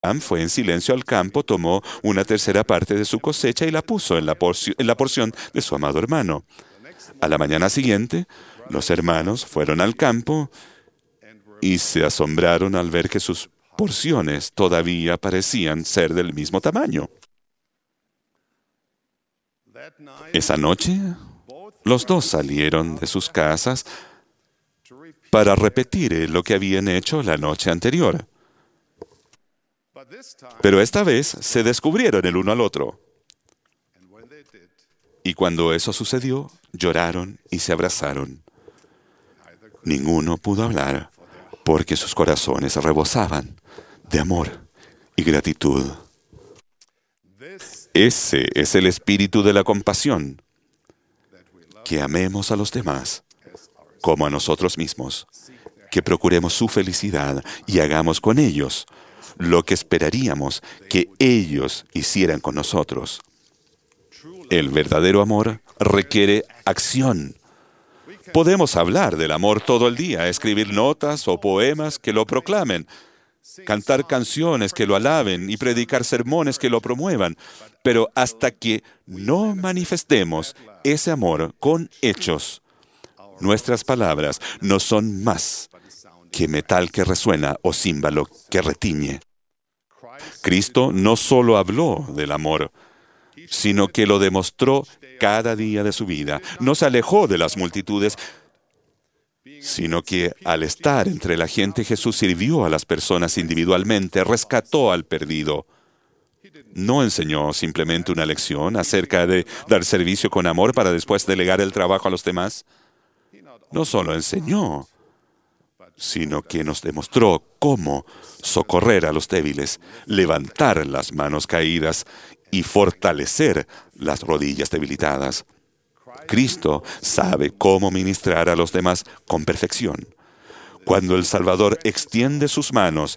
Abraham fue en silencio al campo, tomó una tercera parte de su cosecha y la puso en la porción de su amado hermano. A la mañana siguiente, los hermanos fueron al campo y se asombraron al ver que sus porciones todavía parecían ser del mismo tamaño. Esa noche, los dos salieron de sus casas para repetir lo que habían hecho la noche anterior. Pero esta vez se descubrieron el uno al otro. Y cuando eso sucedió, lloraron y se abrazaron. Ninguno pudo hablar porque sus corazones rebosaban de amor y gratitud. Ese es el espíritu de la compasión, que amemos a los demás como a nosotros mismos, que procuremos su felicidad y hagamos con ellos lo que esperaríamos que ellos hicieran con nosotros. El verdadero amor requiere acción. Podemos hablar del amor todo el día, escribir notas o poemas que lo proclamen, cantar canciones que lo alaben y predicar sermones que lo promuevan, pero hasta que no manifestemos ese amor con hechos, nuestras palabras no son más que metal que resuena o címbalo que retiñe. Cristo no solo habló del amor, sino que lo demostró cada día de su vida. No se alejó de las multitudes, sino que al estar entre la gente, Jesús sirvió a las personas individualmente, rescató al perdido. No enseñó simplemente una lección acerca de dar servicio con amor para después delegar el trabajo a los demás. No solo enseñó, sino que nos demostró cómo socorrer a los débiles, levantar las manos caídas y fortalecer las rodillas debilitadas. Cristo sabe cómo ministrar a los demás con perfección. Cuando el Salvador extiende sus manos,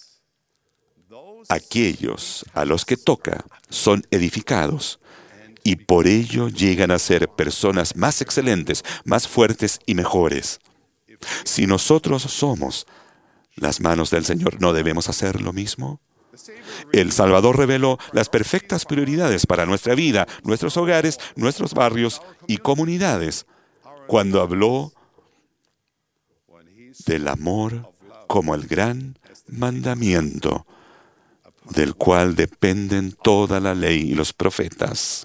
aquellos a los que toca son edificados y por ello llegan a ser personas más excelentes, más fuertes y mejores. Si nosotros somos las manos del Señor, ¿no debemos hacer lo mismo? El Salvador reveló las perfectas prioridades para nuestra vida, nuestros hogares, nuestros barrios y comunidades, cuando habló del amor como el gran mandamiento, del cual dependen toda la ley y los profetas.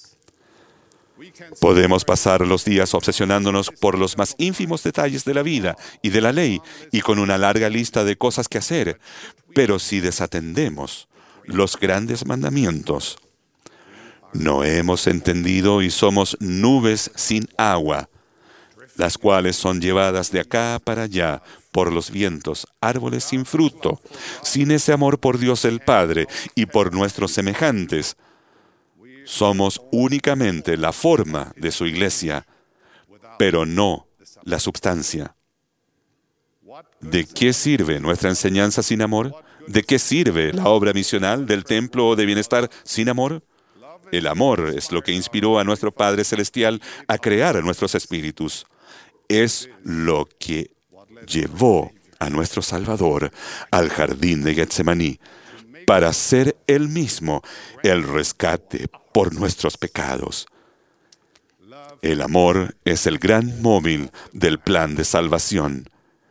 Podemos pasar los días obsesionándonos por los más ínfimos detalles de la vida y de la ley y con una larga lista de cosas que hacer, pero si desatendemos los grandes mandamientos, no hemos entendido y somos nubes sin agua, las cuales son llevadas de acá para allá por los vientos, árboles sin fruto, sin ese amor por Dios el Padre y por nuestros semejantes. Somos únicamente la forma de su iglesia, pero no la substancia. ¿De qué sirve nuestra enseñanza sin amor? ¿De qué sirve la obra misional del templo de bienestar sin amor? El amor es lo que inspiró a nuestro Padre Celestial a crear a nuestros espíritus. Es lo que llevó a nuestro Salvador al jardín de Getsemaní para ser Él mismo el rescate por nuestros pecados. El amor es el gran móvil del plan de salvación.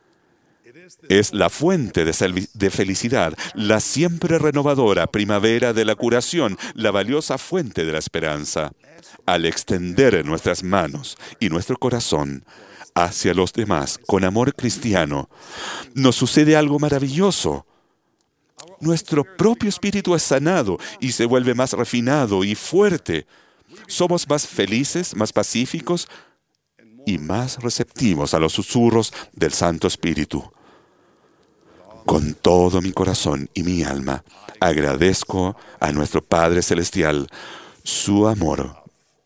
Es la fuente de felicidad, la siempre renovadora primavera de la curación, la valiosa fuente de la esperanza. Al extender nuestras manos y nuestro corazón hacia los demás con amor cristiano, nos sucede algo maravilloso. Nuestro propio espíritu es sanado y se vuelve más refinado y fuerte. Somos más felices, más pacíficos y más receptivos a los susurros del Santo Espíritu. Con todo mi corazón y mi alma, agradezco a nuestro Padre Celestial su amor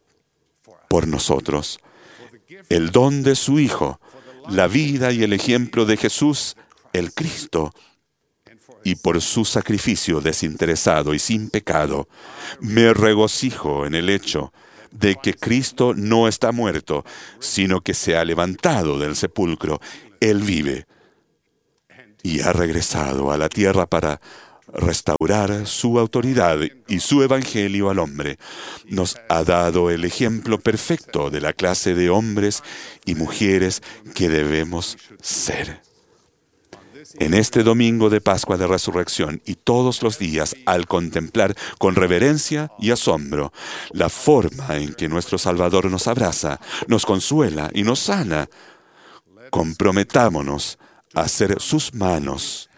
por nosotros, el don de su Hijo, la vida y el ejemplo de Jesús, el Cristo, y por su sacrificio desinteresado y sin pecado. Me regocijo en el hecho de que Cristo no está muerto, sino que se ha levantado del sepulcro. Él vive y ha regresado a la tierra para restaurar su autoridad y su evangelio al hombre. Nos ha dado el ejemplo perfecto de la clase de hombres y mujeres que debemos ser. En este domingo de Pascua de Resurrección y todos los días, al contemplar con reverencia y asombro la forma en que nuestro Salvador nos abraza, nos consuela y nos sana, comprometámonos a ser sus manos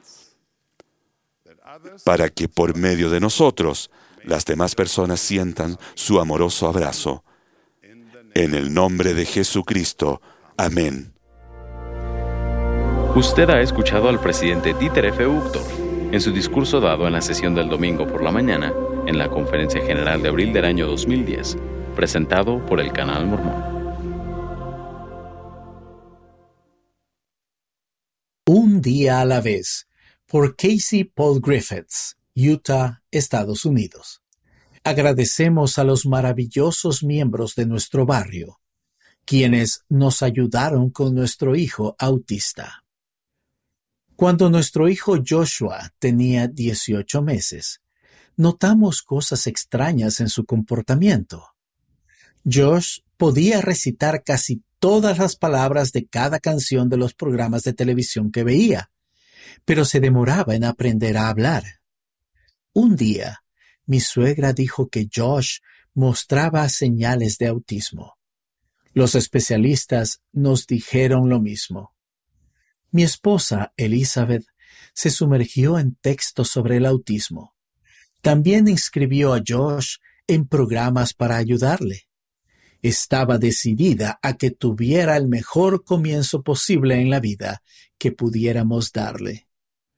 para que por medio de nosotros las demás personas sientan su amoroso abrazo. En el nombre de Jesucristo. Amén. Usted ha escuchado al presidente Dieter F. Uchtdorf en su discurso dado en la sesión del domingo por la mañana en la Conferencia General de abril del año 2010, presentado por el Canal Mormón. Un día a la vez, por Casey Paul Griffiths, Utah, Estados Unidos. Agradecemos a los maravillosos miembros de nuestro barrio, quienes nos ayudaron con nuestro hijo autista. Cuando nuestro hijo Joshua tenía 18 meses, notamos cosas extrañas en su comportamiento. Josh podía recitar casi todas las palabras de cada canción de los programas de televisión que veía, pero se demoraba en aprender a hablar. Un día, mi suegra dijo que Josh mostraba señales de autismo. Los especialistas nos dijeron lo mismo. Mi esposa, Elizabeth, se sumergió en textos sobre el autismo. También inscribió a Josh en programas para ayudarle. Estaba decidida a que tuviera el mejor comienzo posible en la vida que pudiéramos darle.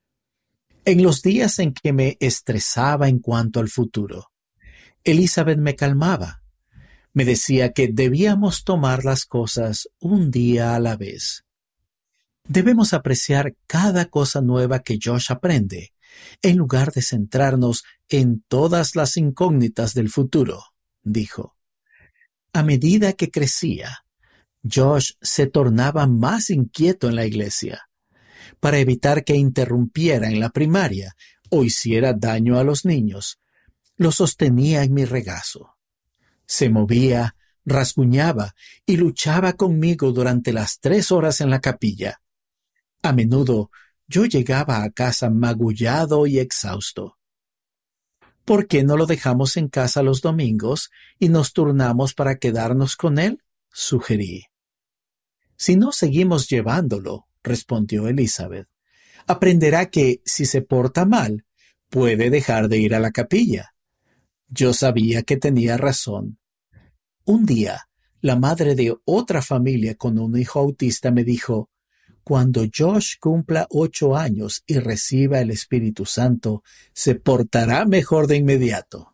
En los días en que me estresaba en cuanto al futuro, Elizabeth me calmaba. Me decía que debíamos tomar las cosas un día a la vez. Debemos apreciar cada cosa nueva que Josh aprende, en lugar de centrarnos en todas las incógnitas del futuro, dijo. A medida que crecía, Josh se tornaba más inquieto en la iglesia. Para evitar que interrumpiera en la primaria o hiciera daño a los niños, lo sostenía en mi regazo. Se movía, rasguñaba y luchaba conmigo durante las 3 horas en la capilla. A menudo yo llegaba a casa magullado y exhausto. ¿Por qué no lo dejamos en casa los domingos y nos turnamos para quedarnos con él?, sugerí. Si no seguimos llevándolo, respondió Elizabeth, aprenderá que, si se porta mal, puede dejar de ir a la capilla. Yo sabía que tenía razón. Un día, la madre de otra familia con un hijo autista me dijo, cuando Josh cumpla 8 años y reciba el Espíritu Santo, se portará mejor de inmediato.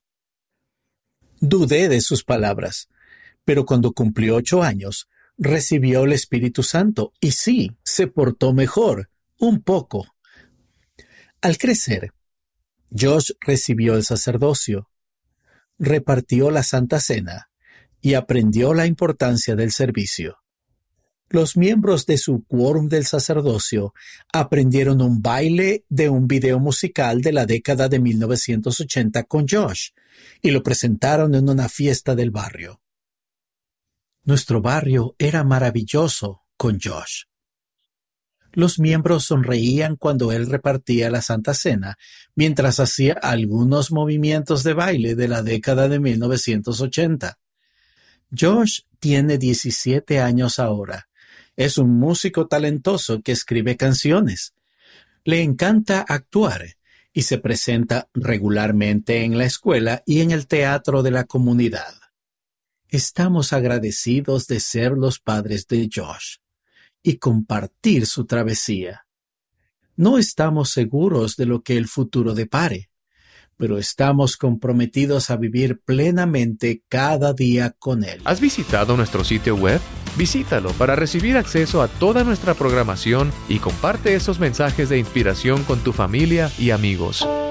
Dudé de sus palabras, pero cuando cumplió 8 años, recibió el Espíritu Santo y sí, se portó mejor, un poco. Al crecer, Josh recibió el sacerdocio, repartió la Santa Cena y aprendió la importancia del servicio. Los miembros de su quórum del sacerdocio aprendieron un baile de un video musical de la década de 1980 con Josh y lo presentaron en una fiesta del barrio. Nuestro barrio era maravilloso con Josh. Los miembros sonreían cuando él repartía la Santa Cena, mientras hacía algunos movimientos de baile de la década de 1980. Josh tiene 17 años ahora. Es un músico talentoso que escribe canciones. Le encanta actuar y se presenta regularmente en la escuela y en el teatro de la comunidad. Estamos agradecidos de ser los padres de Josh y compartir su travesía. No estamos seguros de lo que el futuro depare, pero estamos comprometidos a vivir plenamente cada día con él. ¿Has visitado nuestro sitio web? Visítalo para recibir acceso a toda nuestra programación y comparte esos mensajes de inspiración con tu familia y amigos.